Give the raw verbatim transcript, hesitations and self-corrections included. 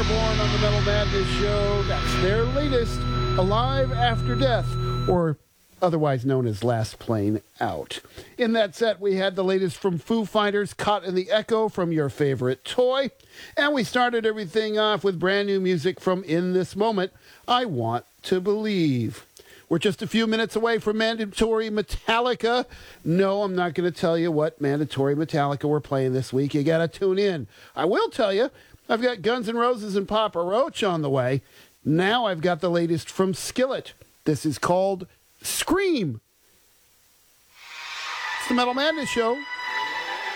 Airborne on the Metal Madness Show. That's their latest, Alive After Death, or otherwise known as Last Plane Out. In that set, we had the latest from Foo Fighters, Caught in the Echo from Your Favorite Toy. And we started everything off with brand new music from In This Moment, I Want to Believe. We're just a few minutes away from Mandatory Metallica. No, I'm not going to tell you what Mandatory Metallica we're playing this week. You got to tune in. I will tell you, I've got Guns N' Roses and Papa Roach on the way. Now I've got the latest from Skillet. This is called Scream. It's the Metal Madness Show.